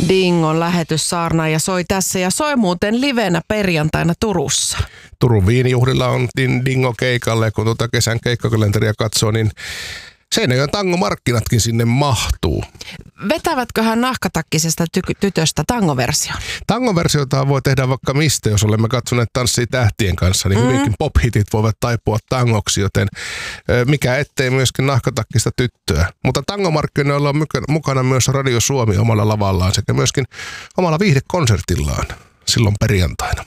Dingon lähetyssaarnaaja soi tässä ja soi muuten livenä perjantaina Turussa. Turun viinijuhlilla on Dingo keikalle ja kun kesän keikkakalenteria katsoo, niin Seinäjoen tangomarkkinatkin sinne mahtuu. Vetävätköhän nahkatakkisesta tytöstä tangoversion? Tangoversiota voi tehdä vaikka mistä, jos olemme katsoneet Tanssii tähtien kanssa, niin hyvinkin pop-hitit voivat taipua tangoksi, joten mikä ettei myöskin nahkatakkista tyttöä. Mutta tangomarkkinoilla on mukana myös Radio Suomi omalla lavallaan sekä myöskin omalla viihdekonsertillaan silloin perjantaina.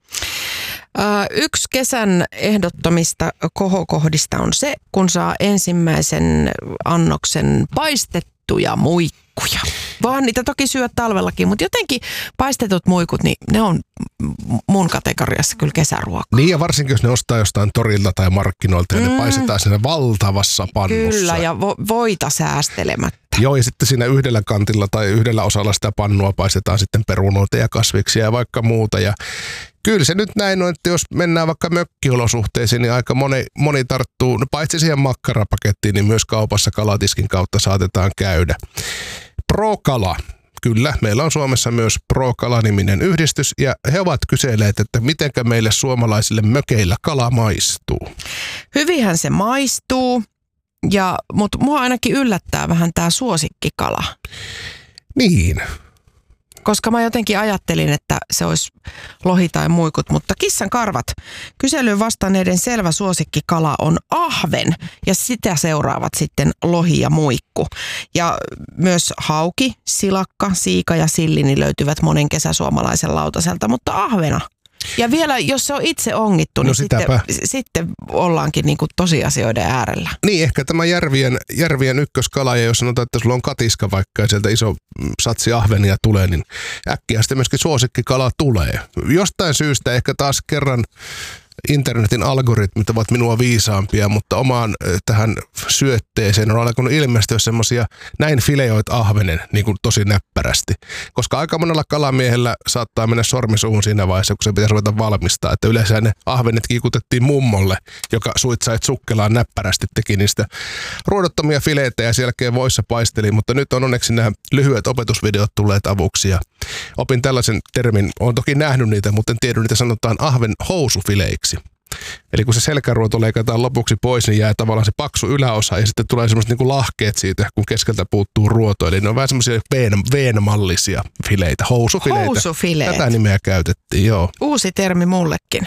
Yksi kesän ehdottomista kohokohdista on se, kun saa ensimmäisen annoksen paistettuja muikkuja. Vaan niitä toki syö talvellakin, mutta jotenkin paistetut muikut, niin ne on mun kategoriassa kyllä kesäruokaa. Niin ja varsinkin jos ne ostaa jostain torilta tai markkinoilta ja ne paistetaan siinä valtavassa pannussa. Kyllä ja voita säästelemättä. Joo, ja sitten siinä yhdellä kantilla tai yhdellä osalla sitä pannua paistetaan sitten perunoita ja kasviksia ja vaikka muuta. Ja kyllä se nyt näin on, että jos mennään vaikka mökkiolosuhteisiin, niin aika moni tarttuu, no paitsi siihen makkarapakettiin, niin myös kaupassa kalatiskin kautta saatetaan käydä. Pro-kala. Kyllä, meillä on Suomessa myös Pro-kala-niminen yhdistys ja he ovat kyselleet, että mitenkä meille suomalaisille mökeillä kala maistuu. Hyvinhän se maistuu, mutta mua ainakin yllättää vähän tämä suosikkikala. Niin. Koska mä jotenkin ajattelin, että se olisi lohi tai muikut, mutta kissan karvat. Kyselyyn vastanneiden selvä suosikkikala on ahven ja sitä seuraavat sitten lohi ja muikku. Ja myös hauki, silakka, siika ja sillini löytyvät monen kesäsuomalaisen lautaselta, mutta ahvena. Ja vielä, jos se on itse ongittu, niin sitten ollaankin niin kuin tosiasioiden äärellä. Niin, ehkä tämä järvien ykköskala, ja jos sanotaan, että sulla on katiska vaikka ja sieltä iso satsi ahvenia tulee, niin äkkiä sitten myöskin suosikkikala tulee. Jostain syystä ehkä taas kerran internetin algoritmit ovat minua viisaampia, mutta omaan tähän syötteeseen on alkanut ilmestyä semmoisia näin fileoit ahvenen niin kuin tosi näppärästi. Koska aika monella kalamiehellä saattaa mennä sormi suuhun siinä vaiheessa, kun se pitäisi ruveta valmistaa. Että yleensä ne ahvenet kiikutettiin mummolle, joka suitsait sukkelaan näppärästi, teki niistä ruodottomia fileitä ja sen jälkeen voissa paisteli. Mutta nyt on onneksi nämä lyhyet opetusvideot tulleet avuksi ja opin tällaisen termin. Olen toki nähnyt niitä, mutta en tiedä, niitä sanotaan ahven housufileiksi. Eli kun se selkäruoto leikataan lopuksi pois, niin jää tavallaan se paksu yläosa ja sitten tulee semmoiset niinku lahkeet siitä, kun keskeltä puuttuu ruoto. Eli ne on vähän semmoisia V-mallisia fileitä, housufileitä. Housufileet. Tätä nimeä käytettiin, joo. Uusi termi mullekin.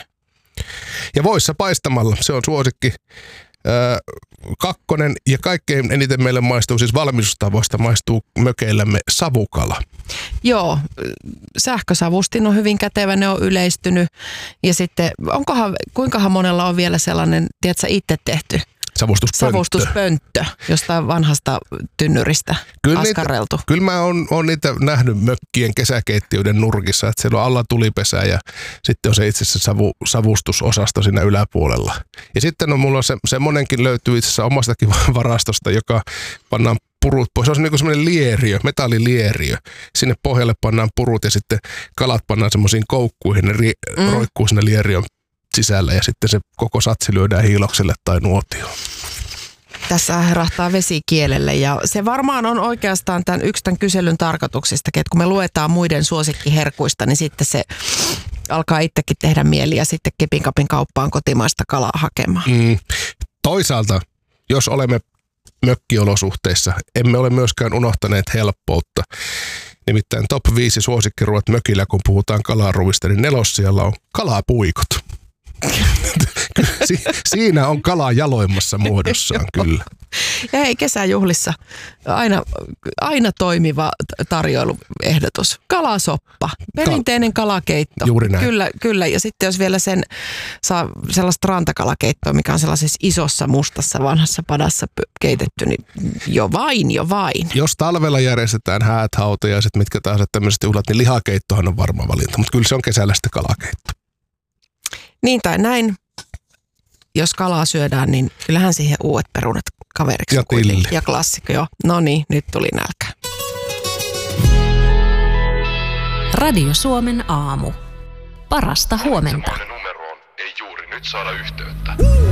Ja voissa paistamalla, se on suosikki. Kakkonen ja kaikkein eniten meille maistuu, siis valmistustavoista maistuu mökeillämme savukala. Joo, sähkösavustin on hyvin kätevä, ne on yleistynyt. Ja sitten kuinkahan monella on vielä sellainen, tiedätkö, itse tehty savustuspönttö jostain vanhasta tynnyristä askareltu. Kyllä mä oon niitä nähnyt mökkien kesäkeittiöiden nurkissa, että siellä on alla tulipesä ja sitten on se itse asiassa savustusosasto siinä yläpuolella. Ja sitten on mulla semmonenkin löytyy itse asiassa omastakin varastosta, joka pannaan purut pois. Se on niin semmoinen lieriö, metallilieriö. Sinne pohjalle pannaan purut ja sitten kalat pannaan semmoisiin koukkuihin, ne roikkuu sinne lieriön sisällä ja sitten se koko satsi lyödään hiilokselle tai nuotioon. Tässä herahtaa vesi kielelle ja se varmaan on oikeastaan tämän kyselyn tarkoituksista, että kun me luetaan muiden suosikkiherkuista, niin sitten se alkaa itsekin tehdä mieli ja sitten kepin kauppaan kotimaista kalaa hakemaan. Toisaalta, jos olemme mökkiolosuhteissa, emme ole myöskään unohtaneet helppoutta. Nimittäin top 5 suosikkiruot mökillä, kun puhutaan kalaruuista, niin nelossijalla on kalapuikot. Siinä on kala jaloimmassa muodossaan, kyllä. Ja hei, kesäjuhlissa aina toimiva tarjoiluehdotus. Kalasoppa, perinteinen kalakeitto. Juuri näin. Kyllä. Ja sitten jos vielä sen saa sellaista rantakalakeittoa, mikä on sellaisessa isossa mustassa vanhassa padassa keitetty, niin jo vain. Jos talvella järjestetään häät, hautajaiset, mitkä tahansa tämmöiset juhlat, niin lihakeittohan on varma valinta, mutta kyllä se on kesällä sitten kalakeitto. Niin tai näin, jos kalaa syödään, niin kyllähän siihen uudet perunat kaveriksi. Ja tilli. Ja klassikko, joo. No niin, nyt tuli nälkä. Radio Suomen aamu. Parasta huomenta. Semmoinen numeroon ei juuri nyt saada yhteyttä.